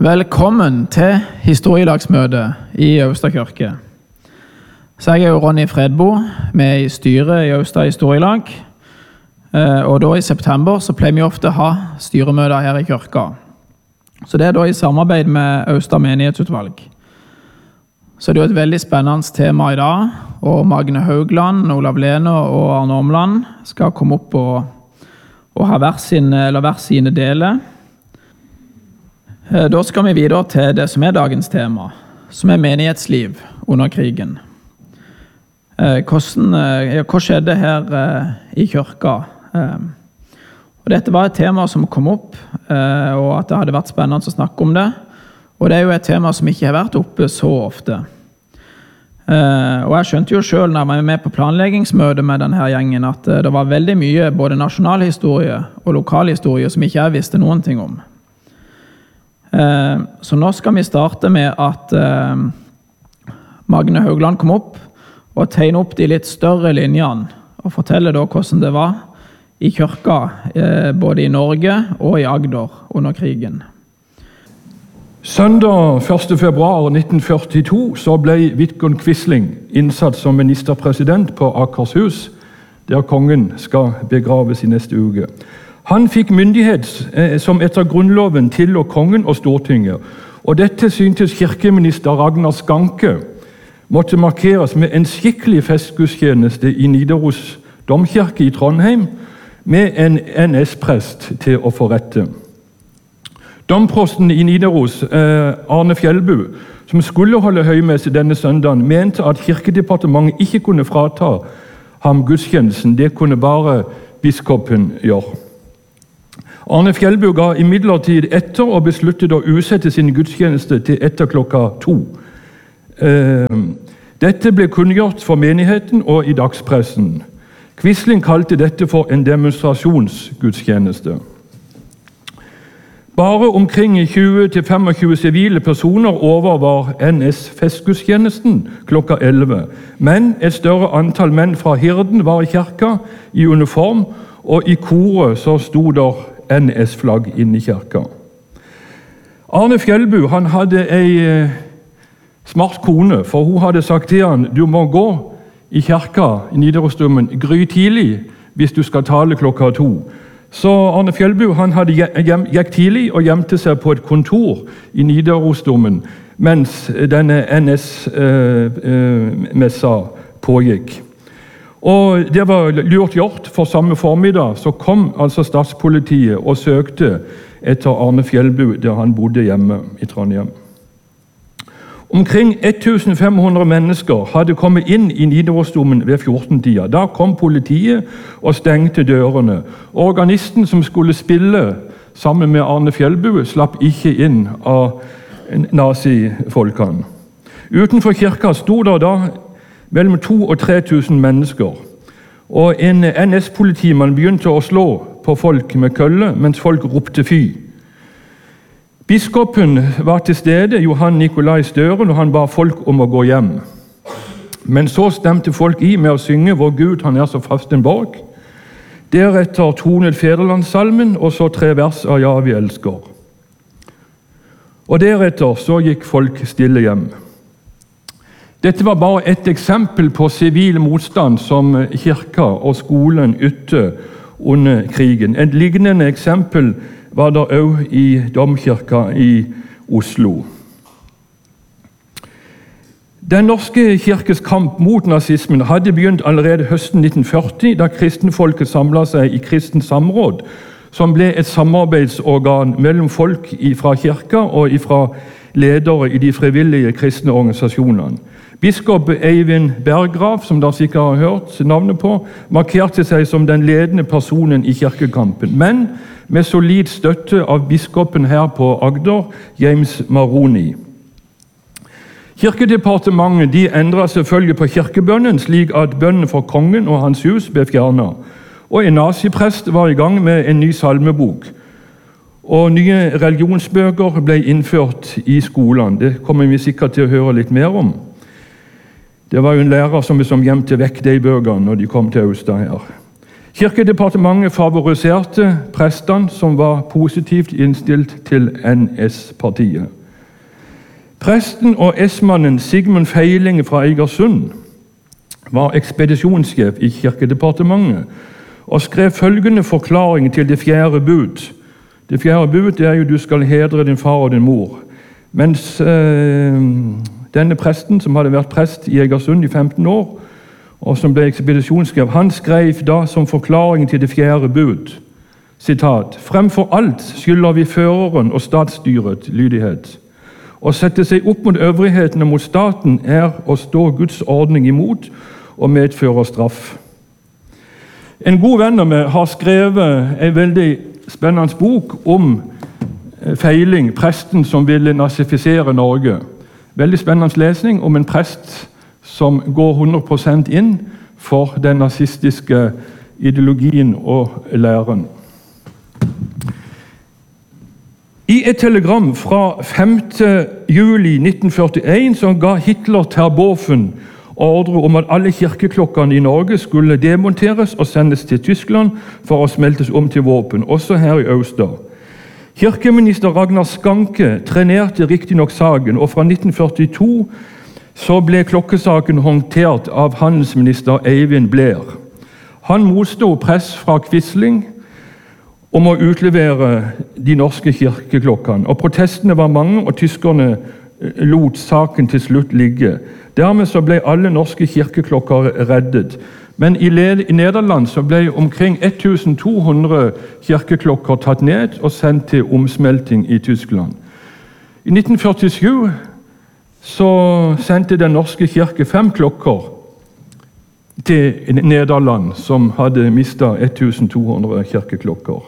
Velkommen til historielagsmøte i Austad kirke. Så jeg jo Ronny Fredbo, med i styret i Austad historielag. Og da i september så pleier vi ofte å ha styremøter her i kirka. Så det da i samarbeid med Austad menighetsutvalg. Så det jo et veldig spennende tema i dag, og Magne Haugland, Olav Lene og Arne Omland skal komme opp og ha hver sine deler. Da skal vi videre til det som dagens tema, som menighetsliv under krigen. Hva skjedde her i kirka? Og dette var et tema som kom opp, og at det hadde vært spennende å snakke om det. Og det jo et tema som ikke har vært oppe så ofte. Og jeg skjønte jo selv når jeg var med på planleggingsmøte med denne gjengen, at det var veldig mye både nasjonalhistorie og lokalhistorie som ikke jeg visste noen ting om. Så nå skal vi starte med at Magne Haugland kom opp og tegne opp de litt større linjene og fortelle da hvordan det var i kirka både i Norge og i Agder under krigen. Søndag 1. februar 1942 så ble Vidkun Quisling innsatt som ministerpresident på Akershus, der kongen skal begraves i neste uke. Han fikk myndighet som etter grunnloven tillå kongen og Stortinget, og dette syntes kirkeminister Ragnar Skanke måtte markeres med en skikkelig festgudstjeneste i Nidaros domkirke i Trondheim, med en NS-prest til å forrette. Domprosten i Nidaros, Arne Fjellbu, som skulle holde høymesse denne søndagen, mente at kirkedepartementet ikke kunne frata ham gudstjenesten, det kunne bare biskopen gjøre. Arne Fjellbu ga imidlertid etter og besluttet å utsette sin gudstjeneste til etter klokka 2. Dette ble kunngjort for menigheten og i dagspressen. Quisling kalte dette for en demonstrasjonsgudstjeneste. Bare omkring 20-25 sivile personer overvar NS-festgudstjenesten klokka 11, men et større antall menn fra Hirden var i kirka i uniform, og i koret så sto der NS-flagg inne i kirka. Arne Fjellbu han hadde ei smart kone, for hun hadde sagt til han, du må gå i kirka i Nidarosdomen grytidlig hvis du skal tale klokka 2. Så Arne Fjellbu han gikk tidlig og gjemte seg på et kontor i Nidarosdomen mens denne NS-messa pågikk. Og det var lurt gjort, for samme formiddag så kom altså statspolitiet og søkte etter Arne Fjellbu der han bodde hjemme i Trondheim. Omkring 1500 mennesker hadde kommet inn i Nidarosdomen ved 14-tida. Da kom politiet og stengte dørene. Organisten som skulle spille sammen med Arne Fjellbu slapp ikke inn av nazifolkene. Utenfor kirka sto det da mellom 2 og 3 000 mennesker. Og en NS-politimann begynte å slå på folk med kølle, mens folk ropte fy. Biskopen var til stede, Johan Nikolai Støren, og han ba folk om å gå hjem. Men så stemte folk i med å synge «Vår Gud, han så fast en borg». Deretter tonet Federlandssalmen, og så 3 vers av «Ja, vi elsker». Og deretter så gikk folk stille hjem. Dette var bare et eksempel på sivil motstand som kirka og skolen ytte under krigen. Et lignende eksempel var det også i domkirka i Oslo. Den norske kirkes kamp mot nazismen hadde begynt allerede høsten 1940, da kristenfolket samlet seg i Kristent Samråd, som ble et samarbeidsorgan mellom folk fra kirka og fra ledere i de frivillige kristne organisasjonene. Biskop Eivind Berggrav, som dere sikkert har hørt navnet på, markerte seg som den ledende personen i kirkekampen, men med solid støtte av biskopen her på Agder, James Maroney. Kirkedepartementet de endret selvfølgelig på kirkebønnen, slik at bønnen for kongen og hans hus ble fjernet. Og en naziprest var i gang med en ny salmebok. Og nye religionsbøker ble innført i skolene. Det kommer vi sikkert til å høre litt mer om. Det var jo en lærer som gjemte vekk de bøkene når de kom til Austad her. Kirkedepartementet favoriserte prestene som var positivt innstilt til NS-partiet. Presten og esmannen Sigmund Feiling fra Eigersund var ekspedisjonssjef i Kirkedepartementet og skrev følgende forklaring til det 4. bud. Det 4. bud det er jo du skal hedre din far og din mor. Mens denne presten, som hadde vært prest i Eigersund i 15 år, og som ble ekspedisjonssjef, han skrev da som forklaring til det 4. bud, sitat, «Fremfor alt skylder vi føreren og statsstyret lydighet. Å sette seg opp mot øvrigheten og mot staten er å stå Guds ordning imot og medføre straff.» En god venn av meg har skrevet en veldig spennende bok om Feiling, presten som ville nazifisere Norge. Veldig spennende lesning om en prest som går 100% inn for den nazistiske ideologien og læren. I et telegram fra 5. juli 1941 så ga Hitler Terboven ordre om at alle kirkeklokkene i Norge skulle demonteres og sendes til Tyskland for å smeltes om til våpen, også her i Austad. Kirkeminister Ragnar Skanke trenerte riktignok saken, og fra 1942 så ble klokkesaken håndtert av handelsminister Eivind Blair. Han motstod press fra Quisling om å utlevere de norske kirkeklokkene, og protestene var mange, og tyskerne lot saken til slutt ligge. Dermed så ble alle norske kirkeklokker reddet. Men i Nederland så ble omkring 1200 kirkeklokker tatt ned og sendt til omsmelting i Tyskland. I 1947 så sendte den norske kirke 5 klokker til Nederland, som hadde mistet 1200 kirkeklokker.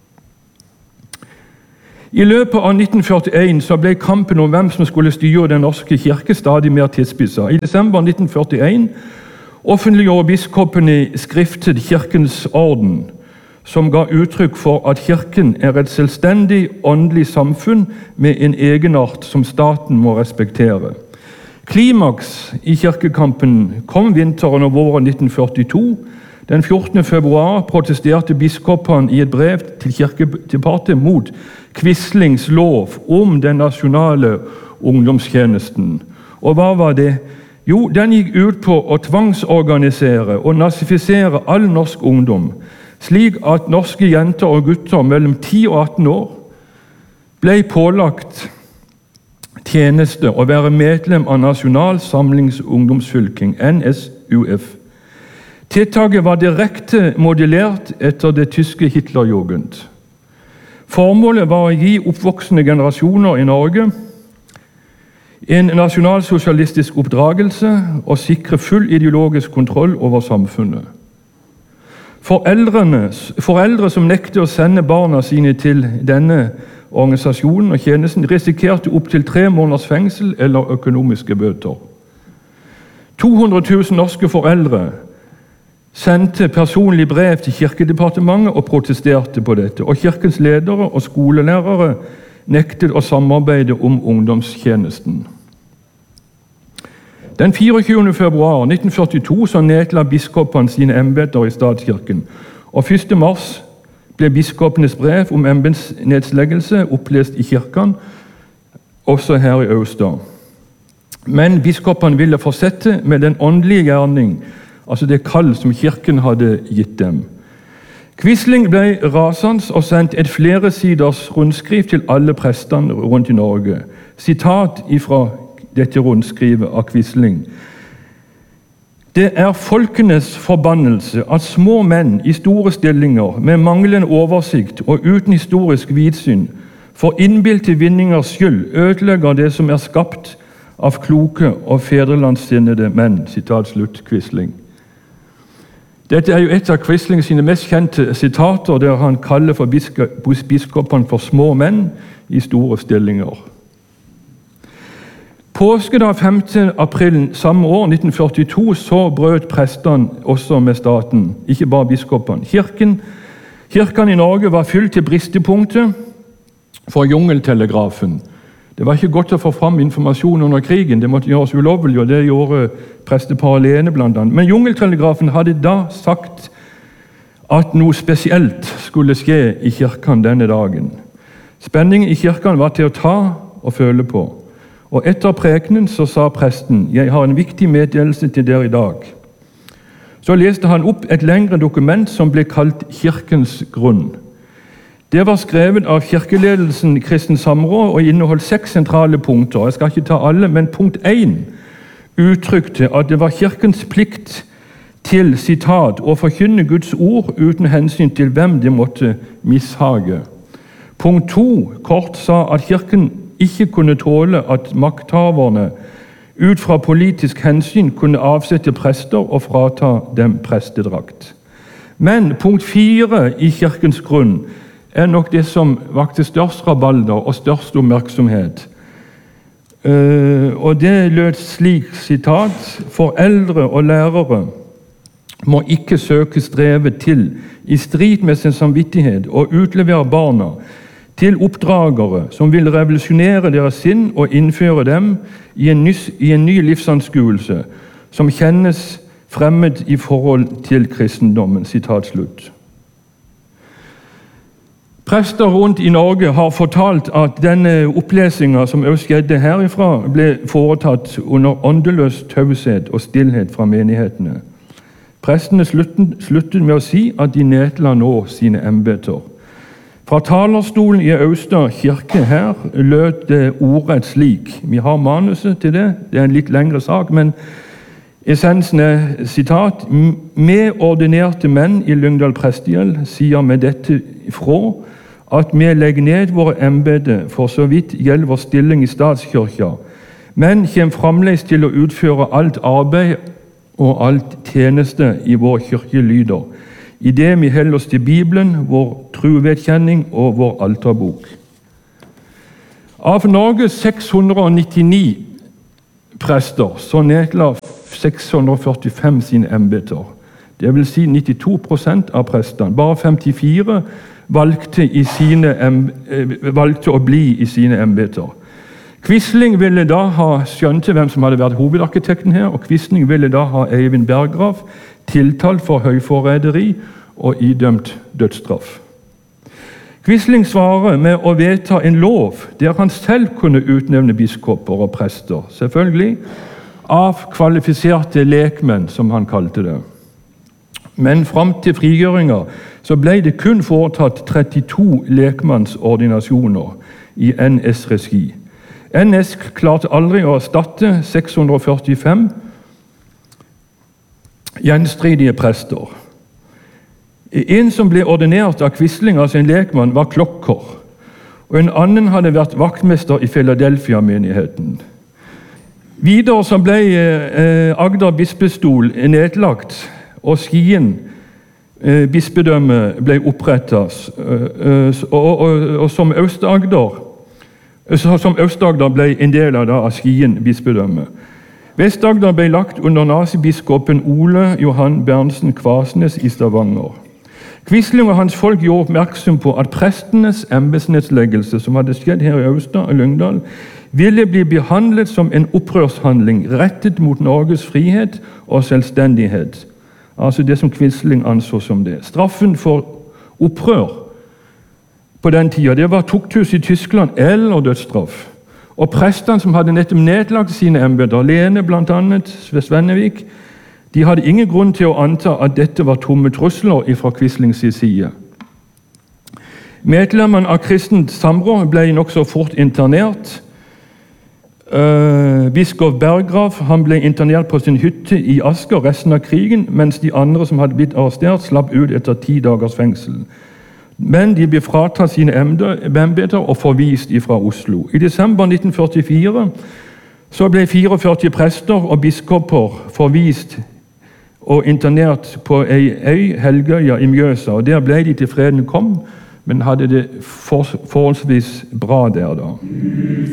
I løpet av 1941 så ble kampen om hvem som skulle styre den norske kirke stadig mer tilspisset. I desember 1941 offentliggjorde biskopen i skriftet Kirkens orden, som ga uttrykk for at kirken er et selvstendig åndelig samfunn med en egenart som staten må respektere. Klimaks i kirkekampen kom vinteren og våren 1942. Den 14. februar protesterte biskopene i et brev til Kirkedepartementet mot Quislings lov om den nasjonale ungdomstjenesten. Og hva var det? Jo, den gikk ut på å tvangsorganisere og nazifisere all norsk ungdom, slik at norske jenter og gutter mellom 10 og 18 år ble pålagt tjeneste å være medlem av Nasjonal Samlingsungdomsfylking, NSUF. Tiltaket var direkte modellert etter det tyske Hitlerjugend. Formålet var å gi oppvoksende generasjoner i Norge en nasjonalsosialistisk oppdragelse og sikre full ideologisk kontroll over samfunnet. Foreldre som nektet å sende barna sine til denne organisasjonen og tjenesten, risikerte opp til 3 måneders fengsel eller økonomiske bøter. 200 000 norske foreldre sendte personlig brev til Kirkedepartementet og protesterte på dette, og kirkens ledere og skolelærere nektet å samarbeide om ungdomstjenesten. Den 24. februar 1942 så nedla biskopene sine embeter i statskirken, og 1. mars ble biskopenes brev om embetsnedleggelse opplest i kirken, også her i Austad. Men biskopene ville fortsette med den åndelige gjerning, altså det kall som kirken hadde gitt dem. Quisling ble rasende og sendte et fleresiders rundskriv til alle prestene rundt i Norge. Sitat fra dette rundskrivet av Quisling. Det er folkenes forbannelse at små menn i store stillinger med manglende oversikt og uten historisk vidsyn for innbilte vinningers skyld ødelegger det som er skapt av kloke og fedrelandssinnede menn. Sitat slutt, Quisling. Dette er jo et av Quisling sine mest kjente sitater, der han kaller for biskopene for små menn i store stillinger. Påskedag 5. april samme år, 1942, så brøt prestene også med staten, ikke bare biskopene. Kirken i Norge var fylt til bristepunktet for jungeltelegrafen. Det var ikke godt å få fram informasjon under krigen, det måtte gjøres ulovlig, og det gjorde prestepar alene blant annet. Men jungeltelegrafen hadde da sagt at noe spesielt skulle skje i kirken denne dagen. Spenningen i kirken var til å ta og føle på. Og etter prekenen så sa presten: «Jeg har en viktig meddelelse til dere i dag.» Så leste han opp et lengre dokument som ble kalt Kirkens grunn. Det var skrevet av kirkeledelsen i Kristent Samråd og inneholdt 6 sentrale punkter. Jeg skal ikke ta alle, men punkt 1 uttrykte at det var Kirkens plikt til, sitat, å forkynne Guds ord uten hensyn til hvem det måtte mishage. Punkt 2 kort sa at Kirken ikke kunne tåle at makthaverne ut fra politisk hensyn kunne avsette prester og frata dem prestedrakt. Men punkt 4 i Kirkens grunn er nok det som vakte størst rabalder og størst oppmerksomhet. Og det lød slik, sitat: «Foreldre og lærere må ikke søke streve til, i strid med sin samvittighet, og utlevere barna til oppdragere som vil revolusjonere deres sinn og innføre dem i en ny livsanskuelse som kjennes fremmed i forhold til kristendommen.» Sitat slutt. Prester rundt i Norge har fortalt at denne opplesningen som også skjedde herifra, ble foretatt under åndeløs taushet og stillhet fra menighetene. Prestene sluttet med å si at de nedla nå sine embeter. Fra talerstolen i Austad kirke her lød det ordrett slik. Vi har manuset til det, det er en litt lengre sak, men essensen er, sitat: «Vi ordinerte menn i Lyngdal prestegjeld sier med dette ifra at vi legger ned våre embeter for så vidt gjelder vår stilling i statskirka, men kommer fremdeles til å utføre alt arbeid og alt tjeneste i vår kirkelyder, i det vi holder oss til Bibelen, vår truvedkjenning og vår alterbok.» Av Norges 699 prester så nedla 645 sine embeter. Det vil si 92% av prestene. Bare 54 valgte å bli i sine embeter. Quisling ville da ha skjønte hvem som hadde vært hovedarkitekten her, og Quisling ville da ha Eivind Berggrav tiltalt for høyforræderi og idømt dødsstraff. Quisling svarer med å vedta en lov der han selv kunne utnevne biskoper og prester, selvfølgelig av kvalifiserte lekmenn, som han kalte det. Men fram til frigjøringa så ble det kun foretatt 32 lekmannsordinasjoner i NS-regi. NS klarte aldri å erstatte 645 gjenstridige prester. En som ble ordinert av Quisling, altså en lekmann, var klokker, og en annen hadde vært vaktmester i Philadelphia-menigheten. Videre så ble Agder bispestol nedlagt, og Skien bispedømme ble opprettet, og som Aust-Agder ble en del av Skien bispedømme. Vest-Agder ble lagt under nazibiskopen Ole Johan Berntsen Kvasnes i Stavanger. Quisling og hans folk gjorde oppmerksom på at prestenes embetsnedleggelse, som hadde skjedd her i Austad og Lyngdal, ville bli behandlet som en opprørshandling rettet mot Norges frihet og selvstendighet. Altså det som Quisling anså som det. Straffen for opprør på den tida, det var tukthus i Tyskland eller dødsstraff. Og prestene som hadde nettopp nedlagt sine embeter, Lene blant annet, ved Svennevik, de hadde ingen grunn til å anta at dette var tomme trusler fra Quislings side. Medlemmene av Kristent Samråd ble nokså fort internert. Biskop Berggrav han ble internert på sin hytte i Asker resten av krigen, mens de andre som hadde blitt arrestert, slapp ut etter 10 dagers fengsel. Men de ble fratatt sine embeter og forvist fra Oslo. I desember 1944 så ble 44 prester og biskoper forvist og internert på ei øy, Helgøya i Mjøsa. Og der ble de til freden kom, men hadde det forholdsvis bra der da.